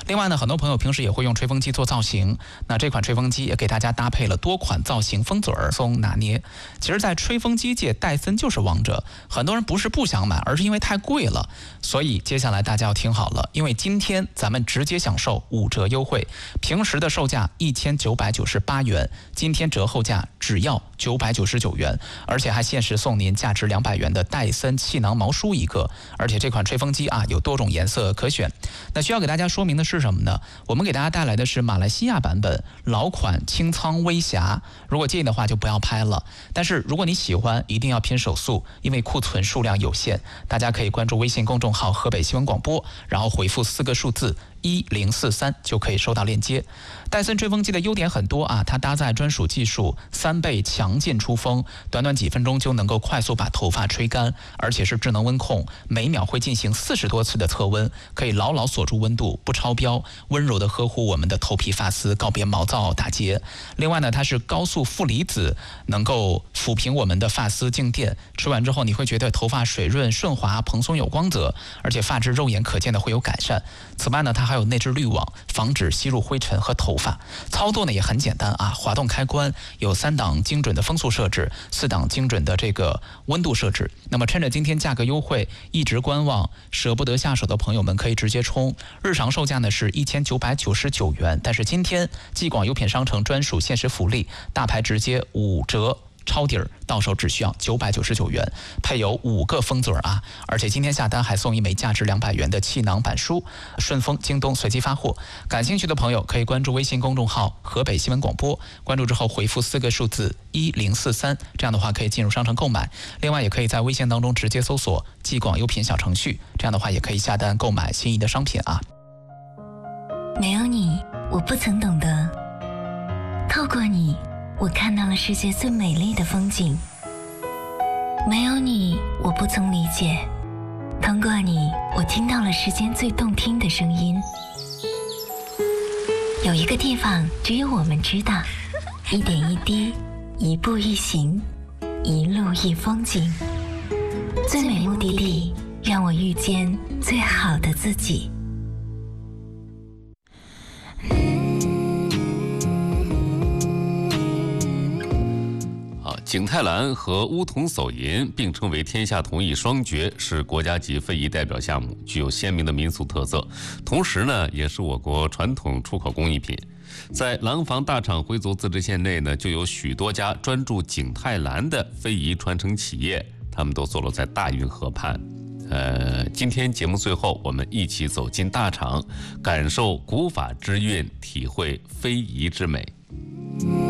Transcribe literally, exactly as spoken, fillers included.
另外呢，很多朋友平时也会用吹风机做造型，那这款吹风机也给大家搭配了多款造型风嘴儿，松拿捏。其实，在吹风机界，戴森就是王者。很多人不是不想买，而是因为太贵了。所以接下来大家要听好了，因为今天咱们直接享受五折优惠，平时的售价一千九百九十八元，今天折后价只要九百九十九元，而且还限时送您价值两百元的戴森气囊毛梳一个。而且这款吹风机啊有多种颜色可选。那需要给大家说明的是什么呢？我们给大家带来的是马来西亚版本老款清仓微侠，如果介意的话就不要拍了。但是如果你喜欢，一定要拼手速，因为库存数量有限。大家可以关注微信公众号河北新闻广播，然后回复四个数字一零四三就可以收到链接。戴森吹风机的优点很多啊，它搭载专属技术，三倍强劲出风，短短几分钟就能够快速把头发吹干，而且是智能温控，每秒会进行四十多次的测温，可以牢牢锁住温度，不超标，温柔的呵护我们的头皮发丝，告别毛躁打结。另外呢，它是高速负离子，能够抚平我们的发丝静电，吹完之后你会觉得头发水润顺滑、蓬松有光泽，而且发质肉眼可见的会有改善。此外呢，它还有内置滤网，防止吸入灰尘和头发。操作呢也很简单啊，滑动开关，有三档精准的风速设置，四档精准的这个温度设置。那么趁着今天价格优惠，一直观望舍不得下手的朋友们可以直接冲。日常售价呢是一千九百九十九元，但是今天继广优品商城专属限时福利，大牌直接五折。抄底儿，到手只需要九百九十九元，配有五个风嘴啊！而且今天下单还送一枚价值两百元的气囊板书，顺丰、京东随机发货。感兴趣的朋友可以关注微信公众号“河北新闻广播”，关注之后回复四个数字一零四三，这样的话可以进入商城购买。另外，也可以在微信当中直接搜索“继广优品”小程序，这样的话也可以下单购买心仪的商品啊。 没有你，我不曾懂得；透过你，我看到了世界最美丽的风景。没有你，我不曾理解；通过你，我听到了世间最动听的声音。有一个地方，只有我们知道，一点一滴，一步一行，一路一风景。最美目的地，让我遇见最好的自己。 景泰蓝和乌桐叟银并称为天下同义双绝，是国家级非遗代表项目，具有鲜明的民俗特色，同时呢，也是我国传统出口工艺品。在廊坊大厂回族自治县内呢，就有许多家专注景泰蓝的非遗传承企业，他们都坐落在大运河畔。呃，今天节目最后，我们一起走进大厂，感受古法之韵，体会非遗之美。